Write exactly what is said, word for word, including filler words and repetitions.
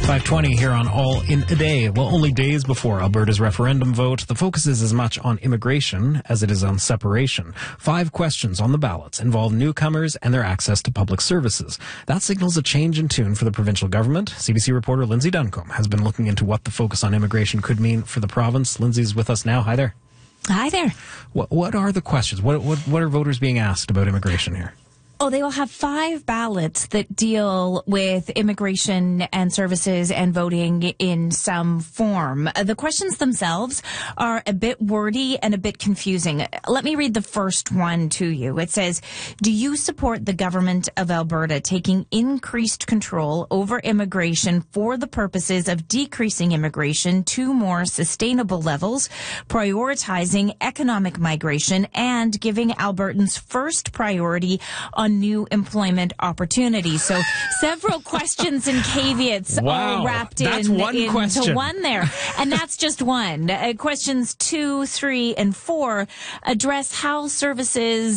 five twenty here on All in a Day. Well, only days before Alberta's referendum vote, the focus is as much on immigration as it is on separation. Five questions on the ballots involve newcomers and their access to public services. That signals a change in tune for the provincial government. C B C reporter Lindsay Duncombe has been looking into what the focus on immigration could mean for the province. Lindsay's with us now. Hi there. Hi there. What, what are the questions? What, what, what are voters being asked about immigration here? Oh, they will have five ballots that deal with immigration and services and voting in some form. The questions themselves are a bit wordy and a bit confusing. Let me read the first one to you. It says, do you support the government of Alberta taking increased control over immigration for the purposes of decreasing immigration to more sustainable levels, prioritizing economic migration, and giving Albertans first priority on new employment opportunities? So several questions and caveats wow, all wrapped that's in one into question. one there. And that's just one. Uh, questions two, three, and four address how services